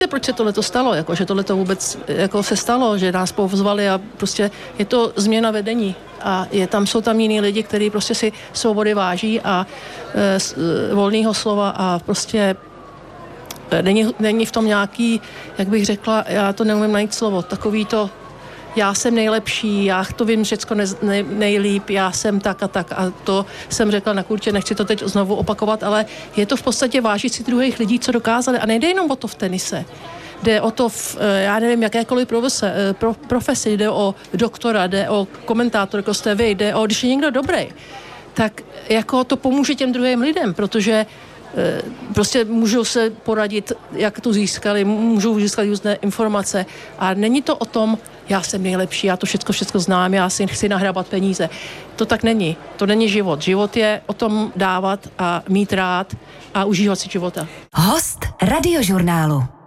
Proč se tohleto stalo, jako, že tohleto vůbec jako se stalo, že nás pozvali a prostě je to změna vedení a jsou tam jiní lidi, kteří prostě si svobody váží a volného slova a prostě není v tom nějaký, jak bych řekla, já to neumím najít slovo, takový to já jsem nejlepší, já to vím všecko nejlíp, já jsem tak a to jsem řekla na kurtě, nechci to teď znovu opakovat, ale je to v podstatě vážit si druhých lidí, co dokázali a nejde jenom o to v tenise. Jde o to já nevím, jakékoliv profesi, jde o doktora, jde o komentátora, jako jste vy, jde o, když je někdo dobrý, tak jako to pomůže těm druhým lidem, protože prostě můžou se poradit, jak to získali, můžou získat různé informace a není to o tom, já jsem nejlepší, já to všechno znám, já si chci nahrábat peníze. To tak není. To není život. Život je o tom dávat a mít rád a užívat si života. Host Radiožurnálu.